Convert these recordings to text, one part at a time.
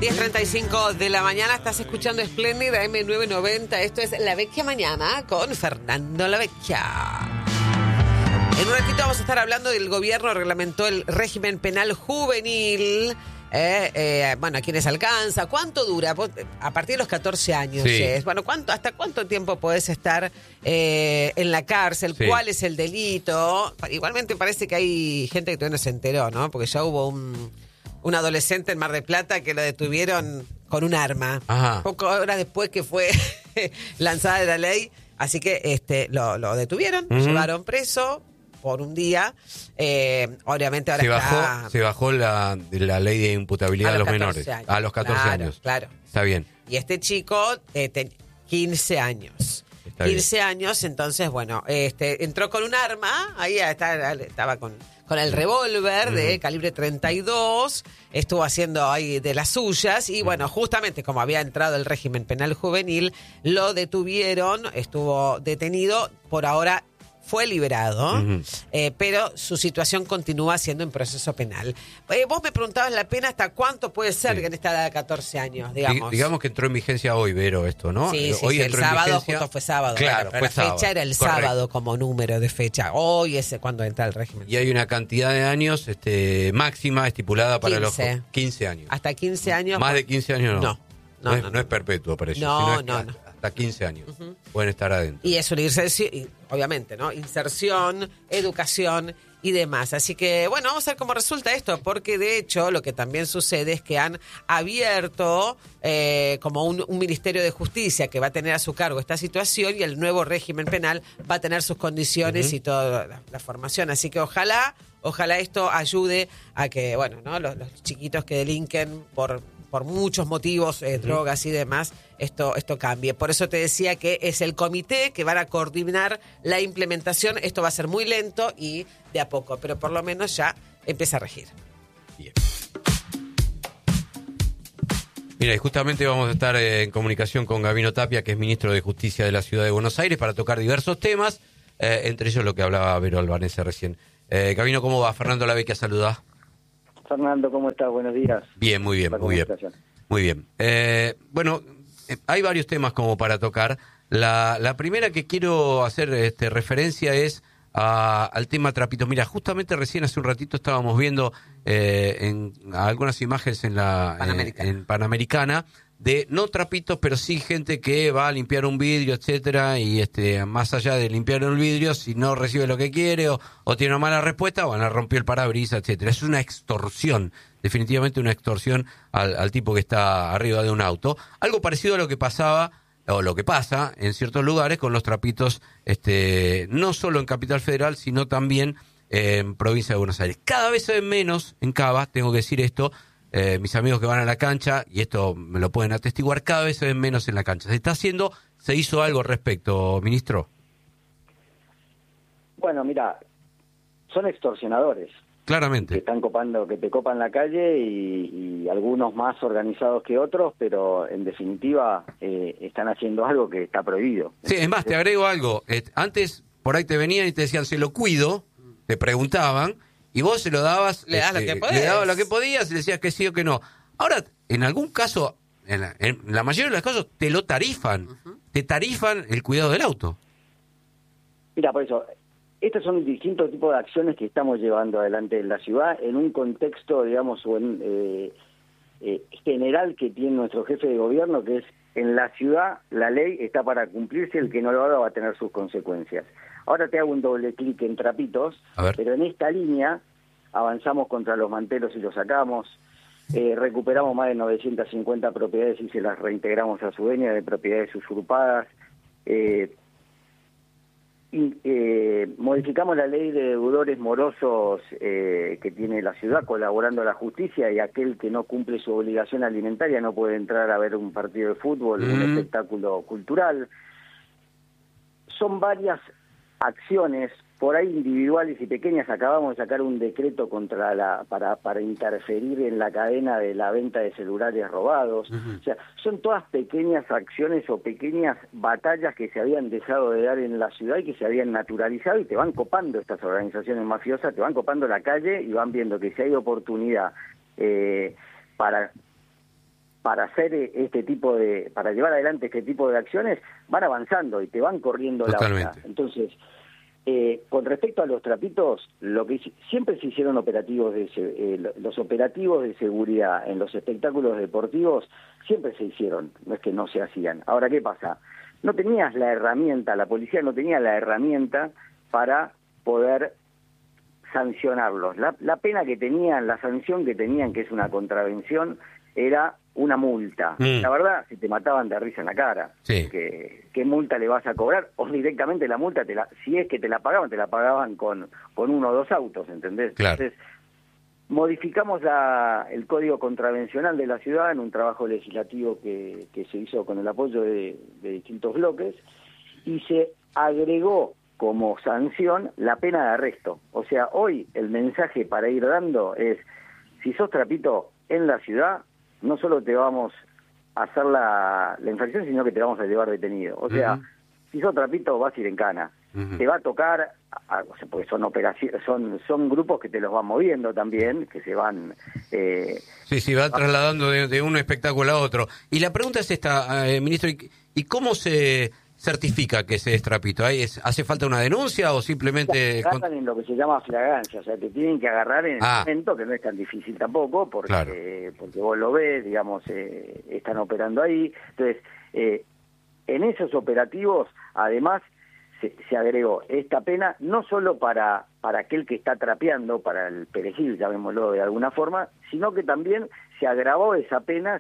10:35 de la mañana, estás escuchando Espléndida M990. Esto es La Vecchia Mañana con Fernando La Vecchia. En un ratito vamos a estar hablando del gobierno reglamentó el régimen penal juvenil. Bueno, ¿a quiénes alcanza? ¿Cuánto dura? A partir de los 14 años. Sí. Bueno, ¿hasta cuánto tiempo podés estar en la cárcel? Sí. ¿Cuál es el delito? Igualmente parece que hay gente que todavía no se enteró, ¿no? Porque ya hubo un adolescente en Mar del Plata que lo detuvieron con un arma. Ajá. Pocas horas después que fue lanzada de la ley. Así que lo detuvieron, llevaron preso por un día. Obviamente ahora se bajó la ley de imputabilidad de los menores. A los 14 años. Claro. Está bien. Y este chico, 15 años. Está 15 años, entonces, bueno, entró con un arma, ahí estaba con el revólver de calibre 32, estuvo haciendo ahí de las suyas, y bueno, justamente como había entrado el régimen penal juvenil, lo detuvieron, estuvo detenido, por ahora fue liberado, pero su situación continúa siendo en proceso penal. Vos me preguntabas la pena hasta cuánto puede ser en esta edad de 14 años, digamos. Digamos que entró en vigencia hoy, Vero, esto, ¿no? Sí, Hoy el entró en sábado, vigencia. justo fue sábado. Claro, pero fue la fecha sábado. era el Correcto. sábado como número de fecha. Hoy es cuando entra el régimen. Y hay una cantidad de años máxima estipulada para 15. los 15 años. Hasta 15 años. Más de 15 años no. No. Es perpetuo para ellos. No, sino es que hasta 15 años pueden estar adentro. Y es una inserción, obviamente, ¿no? Inserción, educación y demás. Así que, bueno, vamos a ver cómo resulta esto, porque de hecho lo que también sucede es que han abierto como un Ministerio de Justicia que va a tener a su cargo esta situación, y el nuevo régimen penal va a tener sus condiciones y toda la formación. Así que ojalá esto ayude a que, bueno, ¿no? Los chiquitos que delinquen por muchos motivos, drogas y demás, esto cambie. Por eso te decía que es el comité que van a coordinar la implementación. Esto va a ser muy lento y de a poco, pero por lo menos ya empieza a regir. Bien. Mira, y justamente vamos a estar en comunicación con Gabino Tapia, que es ministro de Justicia de la Ciudad de Buenos Aires, para tocar diversos temas, entre ellos lo que hablaba Vero Albanese recién. Gabino, ¿cómo va? Fernando La Vecchia saluda. Fernando, ¿cómo estás? Buenos días. Bien, muy bien, muy bien. Muy bien. Bueno, hay varios temas como para tocar. La primera que quiero hacer referencia es al tema trapitos. Mira, justamente recién hace un ratito estábamos viendo en algunas imágenes en Panamericana de no trapitos, pero sí gente que va a limpiar un vidrio, etcétera, y más allá de limpiar el vidrio, si no recibe lo que quiere o tiene una mala respuesta, bueno, rompió el parabrisas, etcétera. Es una extorsión, definitivamente una extorsión al tipo que está arriba de un auto. Algo parecido a lo que pasaba o lo que pasa en ciertos lugares con los trapitos, no solo en Capital Federal, sino también en Provincia de Buenos Aires. Cada vez se ven menos en Cava, tengo que decir esto. Mis amigos que van a la cancha, y esto me lo pueden atestiguar, cada vez se ven menos en la cancha. ¿Se hizo algo al respecto, ministro? Bueno, mira, son extorsionadores. Claramente. Que te copan la calle y algunos más organizados que otros, pero en definitiva están haciendo algo que está prohibido. Sí, es más, te agrego algo. Antes por ahí te venían y te decían, se lo cuido, te preguntaban, y vos se lo dabas, le dabas lo que podías y decías que sí o que no. Ahora, en algún caso, en la mayoría de los casos, te lo tarifan. Te tarifan el cuidado del auto. Mira, por eso, estos son distintos tipos de acciones que estamos llevando adelante en la ciudad, en un contexto, digamos, general que tiene nuestro jefe de gobierno, que es, en la ciudad la ley está para cumplirse, el que no lo haga va a tener sus consecuencias. Ahora te hago un doble clic en trapitos, pero en esta línea avanzamos contra los manteros y los sacamos, recuperamos más de 950 propiedades y se las reintegramos a su dueña de propiedades usurpadas, modificamos la ley de deudores morosos que tiene la ciudad, colaborando a la justicia, y aquel que no cumple su obligación alimentaria no puede entrar a ver un partido de fútbol, un espectáculo cultural. Son varias acciones, por ahí individuales y pequeñas. Acabamos de sacar un decreto para interferir en la cadena de la venta de celulares robados. O sea, son todas pequeñas acciones o pequeñas batallas que se habían dejado de dar en la ciudad y que se habían naturalizado, y te van copando estas organizaciones mafiosas, te van copando la calle y van viendo que si hay oportunidad para para hacer para llevar adelante este tipo de acciones, van avanzando y te van corriendo la hora. Entonces, con respecto a los trapitos, siempre se hicieron operativos los operativos de seguridad en los espectáculos deportivos siempre se hicieron, no es que no se hacían. Ahora, ¿qué pasa? No tenías la herramienta, la policía no tenía la herramienta para poder sancionarlos. La pena que tenían, la sanción que tenían, que es una contravención, era una multa. La verdad, si te mataban de risa en la cara, ¿qué multa le vas a cobrar? O directamente la multa, si es que te la pagaban con 1 o 2 autos, ¿entendés? Claro. Entonces, modificamos el Código Contravencional de la ciudad en un trabajo legislativo que se hizo con el apoyo de distintos bloques, y se agregó como sanción la pena de arresto. O sea, hoy el mensaje para ir dando es, si sos trapito en la ciudad, no solo te vamos a hacer la infracción, sino que te vamos a llevar detenido. O sea, si sos trapito vas a ir en cana. Te va a tocar, porque son operaciones, son grupos que te los van moviendo también, que se van... Sí, va trasladando de un espectáculo a otro. Y la pregunta es esta, ministro, ¿y cómo se certifica que se es trapito? ¿Hace falta una denuncia o simplemente...? Te agarran en lo que se llama flagrancia, o sea, te tienen que agarrar en el momento, que no es tan difícil tampoco, porque vos lo ves, digamos, están operando ahí. Entonces, en esos operativos, además, se agregó esta pena, no solo para aquel que está trapeando, para el perejil, llamémoslo de alguna forma, sino que también se agrava esa pena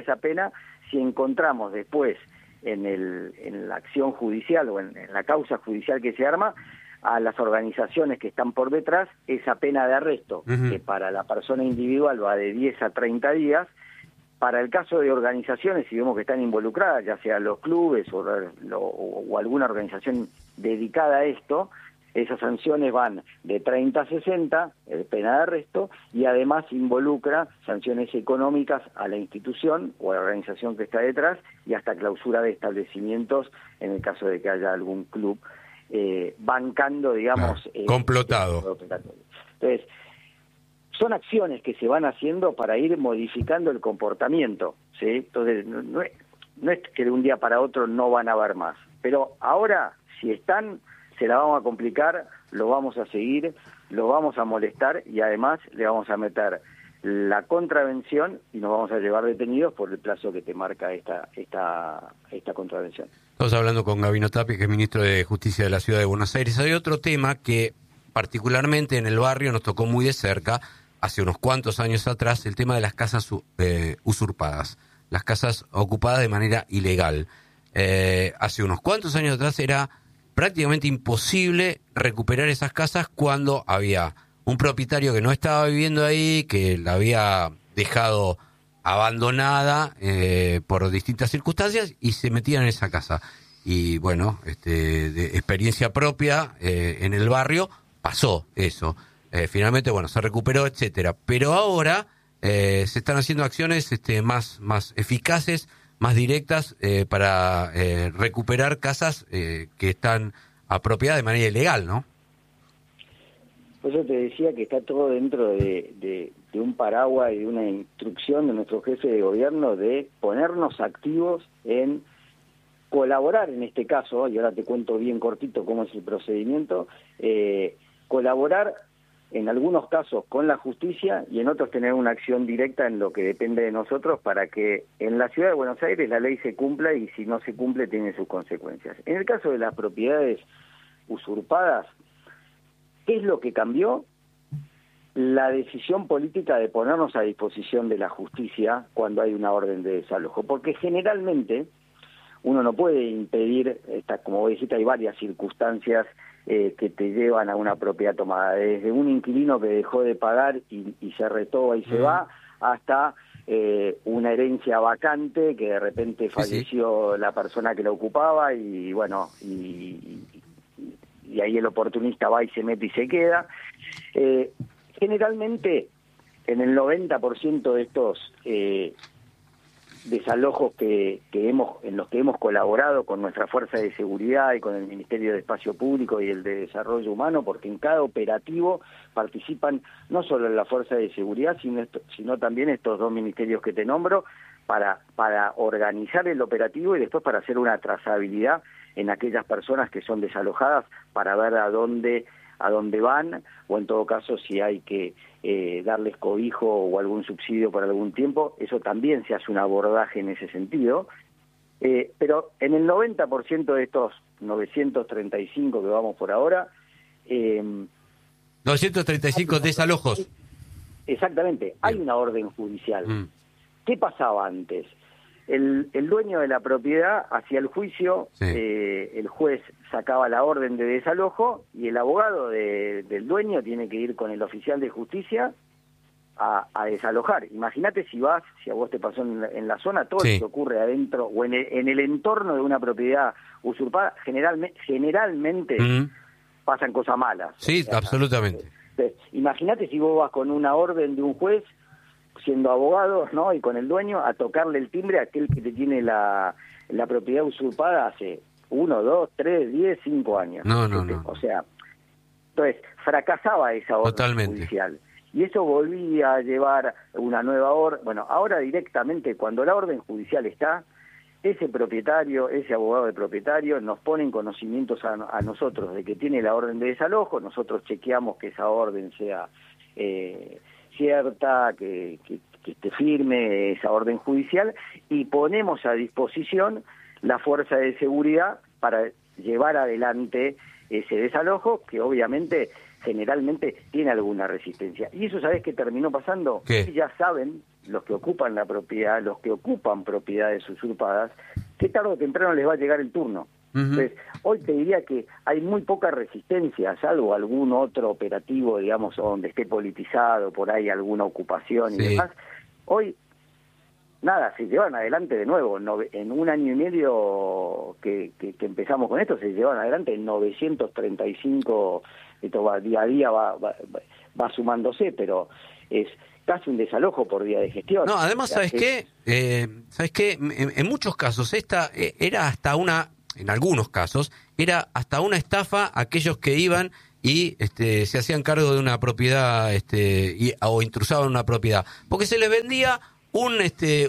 si encontramos después en la acción judicial o en la causa judicial que se arma, a las organizaciones que están por detrás, esa pena de arresto, que para la persona individual va de 10 a 30 días, para el caso de organizaciones, si vemos que están involucradas, ya sea los clubes o alguna organización dedicada a esto, esas sanciones van de 30 a 60, pena de arresto, y además involucra sanciones económicas a la institución o a la organización que está detrás, y hasta clausura de establecimientos en el caso de que haya algún club bancando, digamos... complotado. Entonces, son acciones que se van haciendo para ir modificando el comportamiento, ¿sí? Entonces, no es que de un día para otro no van a haber más, pero ahora, si están, se la vamos a complicar, lo vamos a seguir, lo vamos a molestar, y además le vamos a meter la contravención y nos vamos a llevar detenidos por el plazo que te marca esta contravención. Estamos hablando con Gabino Tapia, que es ministro de Justicia de la Ciudad de Buenos Aires. Hay otro tema que particularmente en el barrio nos tocó muy de cerca, hace unos cuantos años atrás, el tema de las casas usurpadas, las casas ocupadas de manera ilegal. Hace unos cuantos años atrás era prácticamente imposible recuperar esas casas cuando había un propietario que no estaba viviendo ahí, que la había dejado abandonada por distintas circunstancias, y se metían en esa casa. Y bueno, de experiencia propia en el barrio pasó eso. Finalmente, bueno, se recuperó, etcétera. Pero ahora se están haciendo acciones más eficaces, más directas, para recuperar casas que están apropiadas de manera ilegal, ¿no? Por eso te decía que está todo dentro de un paraguas y de una instrucción de nuestro jefe de gobierno de ponernos activos en colaborar en este caso, y ahora te cuento bien cortito cómo es el procedimiento, colaborar en algunos casos con la justicia y en otros tener una acción directa en lo que depende de nosotros para que en la Ciudad de Buenos Aires la ley se cumpla, y si no se cumple tiene sus consecuencias. En el caso de las propiedades usurpadas, ¿qué es lo que cambió? La decisión política de ponernos a disposición de la justicia cuando hay una orden de desalojo, porque generalmente uno no puede impedir, como vos dijiste, hay varias circunstancias que te llevan a una propiedad tomada, desde un inquilino que dejó de pagar y se retoba y se va, hasta una herencia vacante que de repente falleció la persona que la ocupaba, y bueno, y ahí el oportunista va y se mete y se queda. Generalmente, en el 90% de desalojos en los que hemos colaborado con nuestra fuerza de seguridad y con el Ministerio de Espacio Público y el de Desarrollo Humano, porque en cada operativo participan no solo la fuerza de seguridad, sino también estos dos ministerios que te nombro, para organizar el operativo y después para hacer una trazabilidad en aquellas personas que son desalojadas, para ver a dónde van, o en todo caso si hay que darles cobijo o algún subsidio por algún tiempo. Eso también se hace un abordaje en ese sentido, pero en el 90% de estos 935 que vamos por ahora... 935 desalojos. Exactamente, hay una orden judicial. ¿Qué pasaba antes? El dueño de la propiedad hacía el juicio, sí. El juez sacaba la orden de desalojo y el abogado del dueño tiene que ir con el oficial de justicia a desalojar. Imagínate si a vos te pasó en la zona, todo sí. Lo que ocurre adentro o en el entorno de una propiedad usurpada, generalmente pasan cosas malas. Sí, o sea, absolutamente. Imagínate si vos vas con una orden de un juez, siendo abogado, ¿no? Y con el dueño, a tocarle el timbre a aquel que te tiene la propiedad usurpada hace 1, 2, 3, 10, 5 años. No. O sea, entonces, fracasaba esa orden totalmente. Judicial. Y eso volvía a llevar una nueva orden. Bueno, ahora directamente, cuando la orden judicial está, ese propietario, ese abogado de propietario, nos pone en conocimientos a nosotros de que tiene la orden de desalojo, nosotros chequeamos que esa orden sea... cierta, que esté firme esa orden judicial, y ponemos a disposición la fuerza de seguridad para llevar adelante ese desalojo, que obviamente generalmente tiene alguna resistencia. Y eso, ¿sabés qué terminó pasando? ¿Qué? Ya saben los que ocupan la propiedad, los que ocupan propiedades usurpadas, que tarde o temprano les va a llegar el turno. Entonces, hoy te diría que hay muy poca resistencia, salvo algún otro operativo, digamos, donde esté politizado, por ahí alguna ocupación y demás. Hoy, nada, se llevan adelante de nuevo. En 1 año y medio que empezamos con esto, se llevan adelante 935, esto día a día va sumándose, pero es casi un desalojo por día de gestión. No, además, ¿sabes qué? En muchos casos esta era hasta en algunos casos, era hasta una estafa aquellos que iban y se hacían cargo de una propiedad o intrusaban una propiedad, porque se les vendía un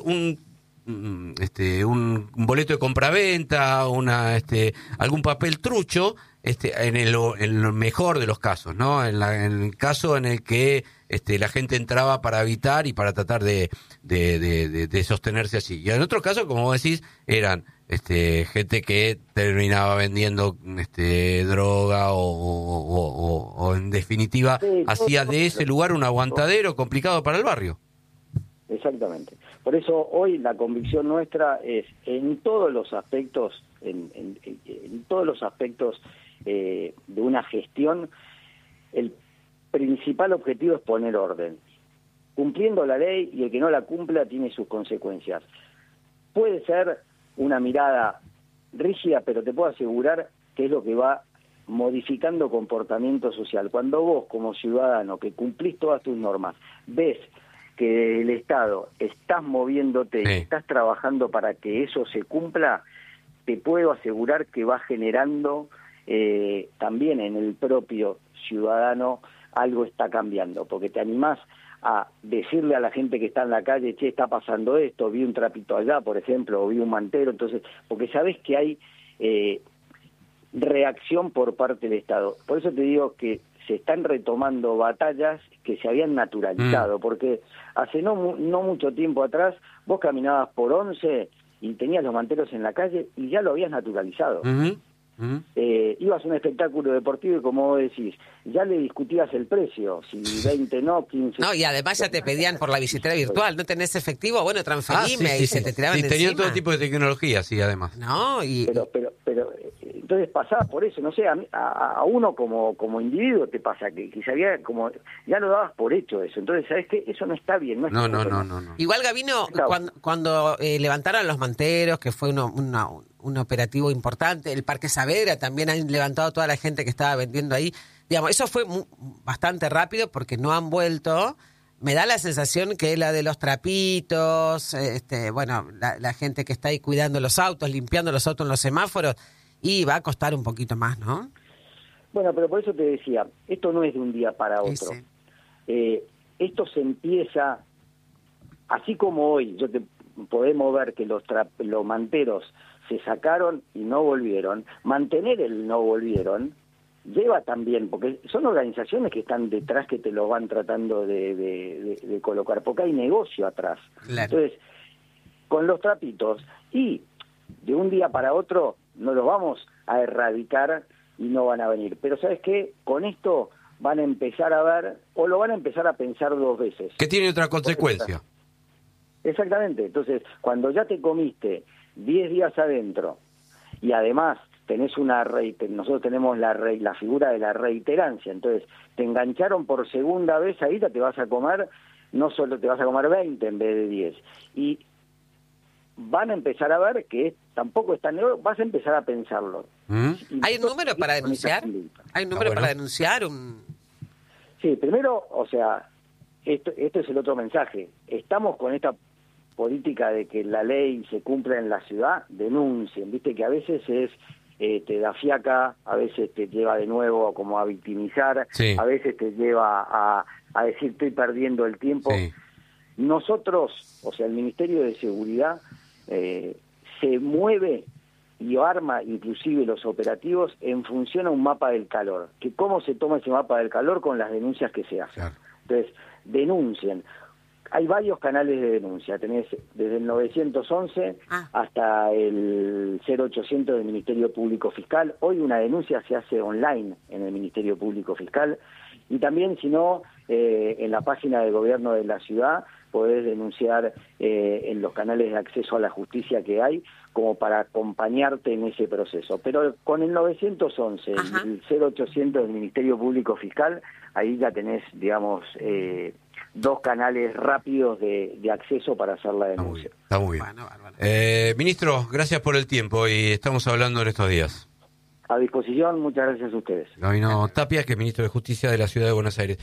boleto de compraventa, algún papel trucho, en el mejor de los casos, ¿no? En el caso en el que la gente entraba para evitar y para tratar de sostenerse así. Y en otros casos, como vos decís, eran gente que terminaba vendiendo droga o en definitiva hacía de ese lugar un aguantadero complicado para el barrio. Exactamente. Por eso hoy la convicción nuestra es en todos los aspectos, en todos los aspectos de una gestión, el principal objetivo es poner orden, cumpliendo la ley, y el que no la cumpla tiene sus consecuencias. Puede ser una mirada rígida, pero te puedo asegurar que es lo que va modificando comportamiento social. Cuando vos, como ciudadano, que cumplís todas tus normas, ves que el Estado estás moviéndote, sí, estás trabajando para que eso se cumpla, te puedo asegurar que va generando también en el propio ciudadano algo está cambiando, porque te animás a decirle a la gente que está en la calle, che, está pasando esto, vi un trapito allá, por ejemplo, o vi un mantero, entonces, porque sabés que hay reacción por parte del Estado. Por eso te digo que se están retomando batallas que se habían naturalizado, porque hace no mucho tiempo atrás vos caminabas por 11 y tenías los manteros en la calle y ya lo habías naturalizado. Ibas a un espectáculo deportivo y, como vos decís, ya le discutías el precio, si 20 no, 15... No, y además ya te pedían por la billetera virtual, ¿no tenés efectivo? Bueno, transferime, y se te tiraban encima. Tenían todo tipo de tecnología, sí, además. No, y... Pero entonces pasaba por eso, no sé, a uno como individuo te pasa que sabía, como ya lo dabas por hecho eso, entonces sabes que eso no está bien, no. Igual, Gabino, cuando levantaron los manteros, que fue un operativo importante, el Parque Saavedra también han levantado a toda la gente que estaba vendiendo ahí, digamos, eso fue bastante rápido porque no han vuelto, me da la sensación que la de los trapitos, la gente que está ahí cuidando los autos, limpiando los autos en los semáforos, y va a costar un poquito más, ¿no? Bueno, pero por eso te decía, esto no es de un día para otro. Sí. Esto se empieza, así como hoy, podemos ver que los manteros se sacaron y no volvieron, mantener el no volvieron lleva también, porque son organizaciones que están detrás que te lo van tratando de colocar, porque hay negocio atrás. Claro. Entonces, con los trapitos, y de un día para otro no los vamos a erradicar y no van a venir. Pero ¿sabes qué? Con esto van a empezar a ver, o lo van a empezar a pensar dos veces. ¿Qué tiene otra consecuencia? Exactamente. Entonces, cuando ya te comiste 10 días adentro, y además tenés nosotros tenemos la figura de la reiterancia, entonces te engancharon por segunda vez, ahí ya te vas a comer, no solo te vas a comer 20 en vez de 10. Y van a empezar a ver que tampoco es tan negro, vas a empezar a pensarlo. ¿Hay un número para denunciar? ¿Hay un número para denunciar? Sí, primero, o sea, esto es el otro mensaje. Estamos con esta política de que la ley se cumpla en la ciudad, denuncien. Viste que a veces te da fiaca, a veces te lleva de nuevo como a victimizar, sí. A veces te lleva a decir estoy perdiendo el tiempo. Sí. Nosotros, o sea, el Ministerio de Seguridad se mueve y arma inclusive los operativos en función a un mapa del calor. Que cómo se toma ese mapa del calor con las denuncias que se hacen. Claro. Entonces, denuncien. Hay varios canales de denuncia. Tenés desde el 911 hasta el 0800 del Ministerio Público Fiscal. Hoy una denuncia se hace online en el Ministerio Público Fiscal. Y también, si no, en la página del gobierno de la ciudad podés denunciar en los canales de acceso a la justicia que hay, como para acompañarte en ese proceso. Pero con el 911 y el 0800 del Ministerio Público Fiscal, ahí ya tenés, digamos, dos canales rápidos de acceso para hacer la denuncia. Está muy bien. Bueno, ministro, gracias por el tiempo y estamos hablando en estos días. A disposición, muchas gracias a ustedes. Gabino Tapia, que es ministro de Justicia de la Ciudad de Buenos Aires.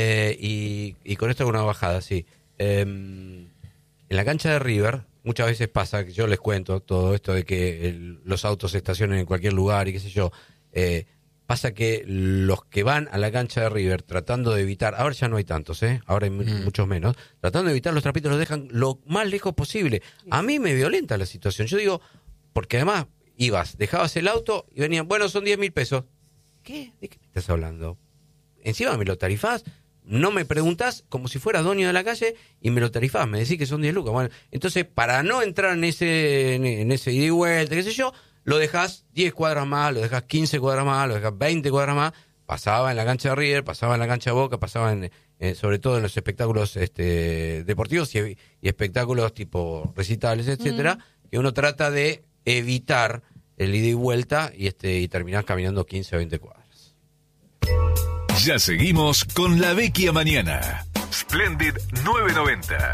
Y con esto una bajada, sí. En la cancha de River, muchas veces pasa, que yo les cuento todo esto de que los autos se estacionan en cualquier lugar y qué sé yo, pasa que los que van a la cancha de River tratando de evitar, ahora ya no hay tantos, ahora hay muchos menos, tratando de evitar los trapitos, los dejan lo más lejos posible. A mí me violenta la situación, yo digo, porque además dejabas el auto y venían, bueno, son 10.000 pesos. ¿Qué? ¿De qué me estás hablando? Encima me lo tarifás, no me preguntás como si fuera dueño de la calle y me lo tarifás, me decís que son 10 lucas. Bueno, entonces, para no entrar en ese ida y vuelta, qué sé yo, lo dejás 10 cuadras más, lo dejás 15 cuadras más, lo dejás 20 cuadras más. Pasaba en la cancha de River, pasaba en la cancha de Boca, pasaba sobre todo en los espectáculos deportivos y espectáculos tipo recitales, etcétera, que uno trata de evitar el ida y vuelta y terminar caminando 15 o 20 cuadras. Ya seguimos con La Vecchia Mañana. Splendid 990.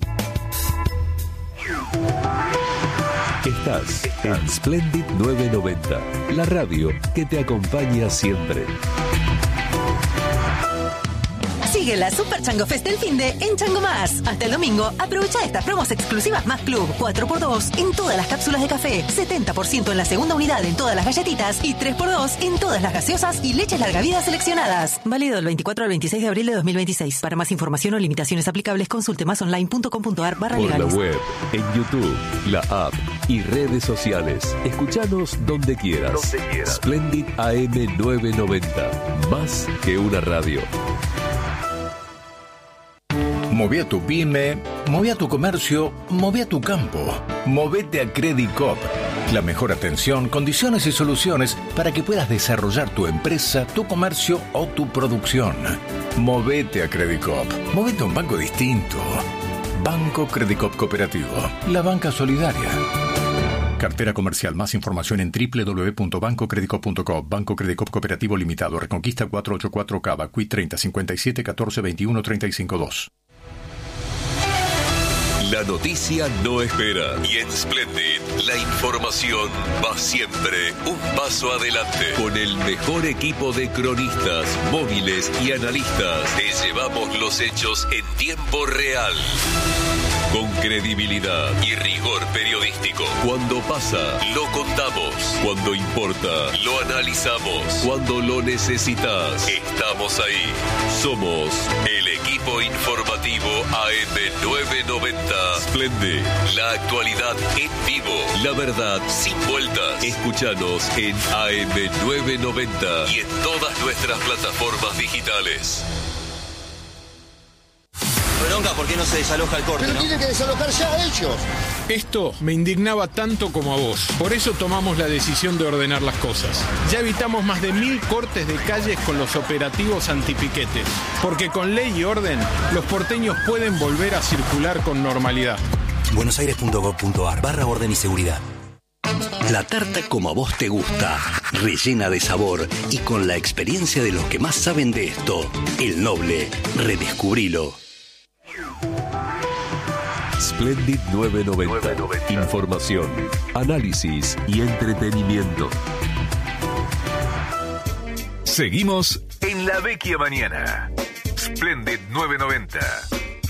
Estás en Splendid 990, la radio que te acompaña siempre. Sigue la Super Chango Fest del finde en Chango Más. Hasta el domingo, aprovecha estas promos exclusivas más Club, 4x2 en todas las cápsulas de café, 70% en la segunda unidad en todas las galletitas y 3x2 en todas las gaseosas y leches larga vida seleccionadas. Válido del 24 al 26 de abril de 2026. Para más información o limitaciones aplicables, consulte masonline.com.ar/legales. Por la web, en YouTube, la app y redes sociales. Escuchanos donde quieras. Splendid AM 990. Más que una radio. Moví a tu pyme, moví a tu comercio, moví a tu campo. Movete a Credicop. La mejor atención, condiciones y soluciones para que puedas desarrollar tu empresa, tu comercio o tu producción. Movete a Credicop. Movete a un banco distinto. Banco Credicop Cooperativo. La banca solidaria. Cartera comercial. Más información en www.bancocredicop.com. Banco Credicop Cooperativo Limitado. Reconquista 484 Cava. Qui 30 57 14 21 35 2. La noticia no espera. Y en Splendid, la información va siempre un paso adelante. Con el mejor equipo de cronistas, móviles y analistas, te llevamos los hechos en tiempo real. Con credibilidad y rigor periodístico. Cuando pasa, lo contamos. Cuando importa, lo analizamos. Cuando lo necesitas, estamos ahí. Somos el equipo informativo AM990. Splendid, la actualidad en vivo. La verdad sin vueltas. Escúchanos en AM990 y en todas nuestras plataformas digitales. Bronca, ¿por qué no se desaloja el corte? Pero tienen que desalojar ya ellos. Esto me indignaba tanto como a vos. Por eso tomamos la decisión de ordenar las cosas. Ya evitamos más de 1000 cortes de calles con los operativos antipiquetes. Porque con ley y orden, los porteños pueden volver a circular con normalidad. buenosaires.gov.ar/orden y seguridad. La tarta como a vos te gusta, rellena de sabor y con la experiencia de los que más saben de esto. El Noble, redescubrilo. Splendid 990. Información, análisis y entretenimiento. Seguimos en La Vecchia Mañana. Splendid 990.